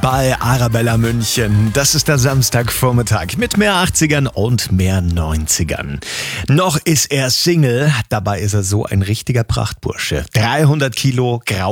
bei Arabella München. Das ist der Samstagvormittag mit mehr 80ern und mehr 90ern. Noch ist er Single, dabei ist er so ein richtiger Prachtbursche. 300 Kilo grau